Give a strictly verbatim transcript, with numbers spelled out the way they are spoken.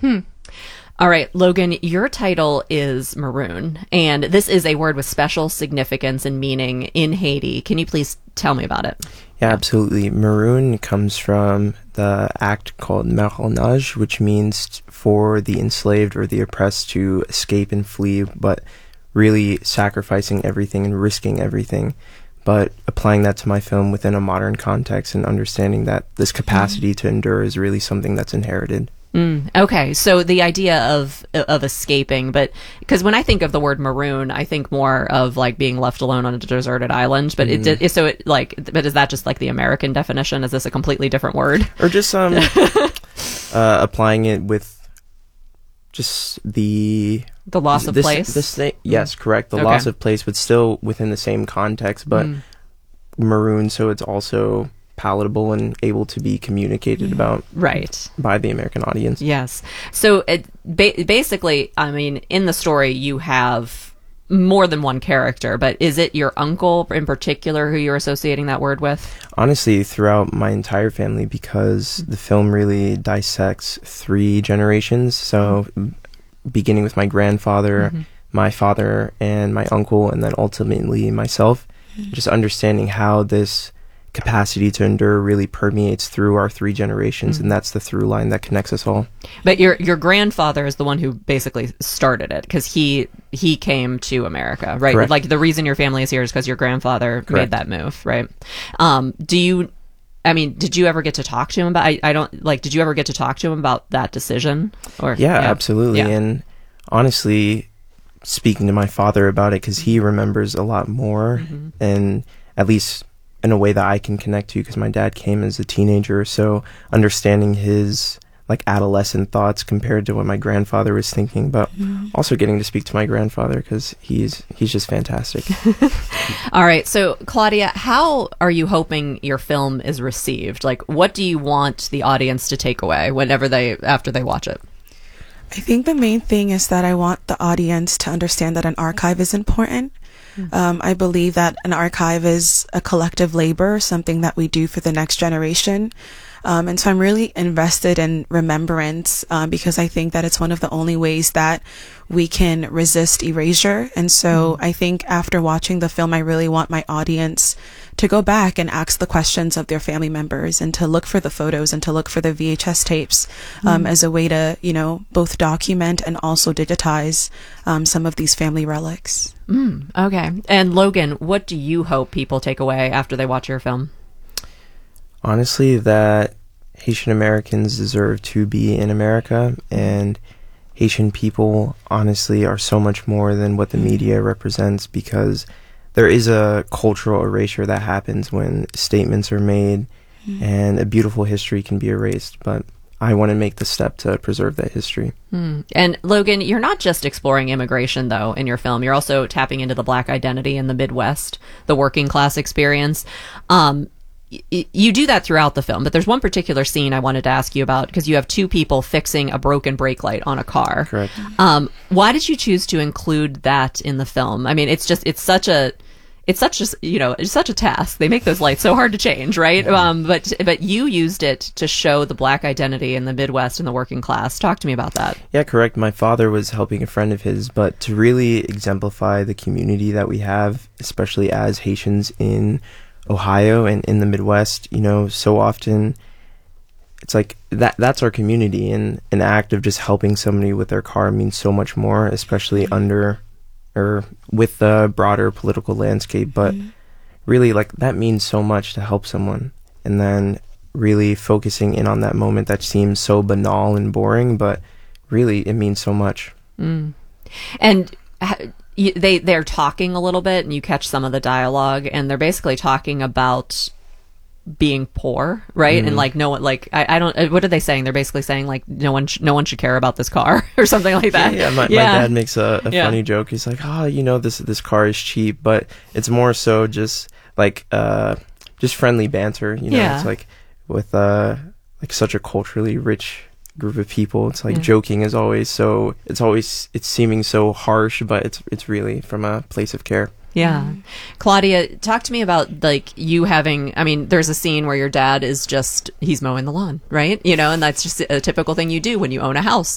Hmm. All right, Logan, your title is Maroon, and this is a word with special significance and meaning in Haiti. Can you please tell me about it? Yeah, absolutely. Maroon comes from the act called marronage, which means for the enslaved or the oppressed to escape and flee, but really sacrificing everything and risking everything. But applying that to my film within a modern context and understanding that this capacity mm. to endure is really something that's inherited. Mm, okay, so the idea of of escaping, but because when I think of the word maroon, I think more of like being left alone on a deserted island. But mm. it, it so it like, but is that just like the American definition? Is this a completely different word? Or just um uh, applying it with just the the loss of this, place. This thing, yes, correct. The okay. loss of place, but still within the same context. But mm. maroon, so it's also palatable and able to be communicated about right by the American audience. Yes. So it, ba- basically, I mean, in the story, you have more than one character, but is it your uncle in particular who you're associating that word with? Honestly, throughout my entire family, because the film really dissects three generations. So mm-hmm. beginning with my grandfather, mm-hmm. my father, and my uncle, and then ultimately myself, mm-hmm. just understanding how this capacity to endure really permeates through our three generations, mm-hmm. and that's the through line that connects us all. But your your grandfather is the one who basically started it, because he he came to America, right? Correct. Like the reason your family is here is because your grandfather Correct. made that move, right? Um, do you? I mean, did you ever get to talk to him about? I, I don't like. Did you ever get to talk to him about that decision? Or yeah, yeah. absolutely. Yeah. And honestly, speaking to my father about it, because he remembers a lot more, mm-hmm. and at least in a way that I can connect to, because my dad came as a teenager, so understanding his like adolescent thoughts compared to what my grandfather was thinking, but mm-hmm. also getting to speak to my grandfather, because he's he's just fantastic. All right, so Claudia, how are you hoping your film is received? Like, what do you want the audience to take away whenever they after they watch it? I think the main thing is that I want the audience to understand that an archive is important. Um, I believe that an archive is a collective labor, something that we do for the next generation. Um, and so I'm really invested in remembrance, um, because I think that it's one of the only ways that we can resist erasure. And so mm-hmm. I think after watching the film, I really want my audience to go back and ask the questions of their family members, and to look for the photos and to look for the V H S tapes, um, mm. as a way to, you know, both document and also digitize um, some of these family relics. Mm, okay. And Logan, what do you hope people take away after they watch your film? Honestly, that Haitian Americans deserve to be in America, and Haitian people, honestly, are so much more than what the media represents, because there is a cultural erasure that happens when statements are made, mm. and a beautiful history can be erased. But I want to make the step to preserve that history. Mm. And Logan, you're not just exploring immigration, though, in your film. You're also tapping into the Black identity in the Midwest, the working class experience. Um, y- you do that throughout the film, but there's one particular scene I wanted to ask you about, because you have two people fixing a broken brake light on a car. Correct. Um, why did you choose to include that in the film? I mean, it's just, it's such a... It's such a, you know, it's such a task. They make those lights so hard to change, right? Yeah. Um, but but you used it to show the Black identity in the Midwest and the working class. Talk to me about that. Yeah, correct. My father was helping a friend of his, but to really exemplify the community that we have, especially as Haitians in Ohio and in the Midwest, you know, so often it's like that that's our community, and an act of just helping somebody with their car means so much more, especially under or with the broader political landscape. But mm-hmm. really, like, that means so much to help someone, and then really focusing in on that moment that seems so banal and boring, but really it means so much. Mm. And they they're talking a little bit, and you catch some of the dialogue, and they're basically talking about being poor, right? Mm. And like no one, like I, I don't. What are they saying? They're basically saying like no one, sh- no one should care about this car or something like that. Yeah, yeah. My, yeah. my dad makes a, a yeah. funny joke. He's like, oh, you know, this this car is cheap, but it's more so just like uh, just friendly banter. You know, yeah. it's like with uh, like such a culturally rich group of people. It's like yeah. joking is always so. It's always it's seeming so harsh, but it's it's really from a place of care. Yeah. Mm. Claudia, talk to me about like you having, I mean, there's a scene where your dad is just, he's mowing the lawn, right? You know, and that's just a typical thing you do when you own a house.